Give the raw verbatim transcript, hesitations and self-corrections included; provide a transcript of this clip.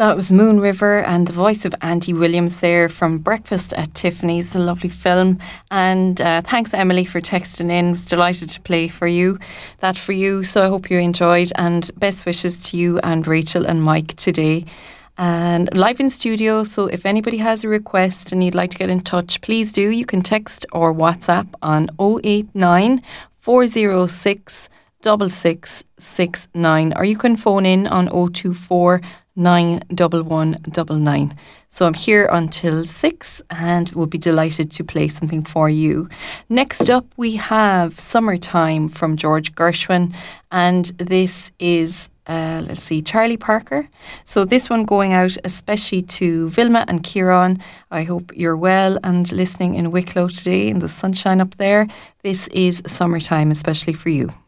That was Moon River and the voice of Auntie Williams there from Breakfast at Tiffany's, a lovely film. And uh, thanks, Emily, for texting in. I was delighted to play for you, that for you. So I hope you enjoyed, and best wishes to you and Rachel and Mike today. And live in studio, so if anybody has a request and you'd like to get in touch, please do. You can text or WhatsApp on oh eight nine, four oh six, six six six nine, or you can phone in on oh two four, nine one one nine nine. So I'm here until six and we'll be delighted to play something for you. Next up we have Summertime from George Gershwin, and this is uh, let's see, Charlie Parker. So this one going out especially to Vilma and Kieran. I hope you're well and listening in Wicklow today in the sunshine up there. This is Summertime especially for you.